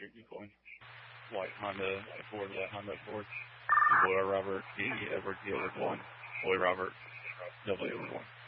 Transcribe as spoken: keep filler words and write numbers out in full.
Street Bitcoin. White Honda Accord, white Honda Accord. Boy Robert, D, Edward, D, Edward one. Boy Robert, W, Edward one.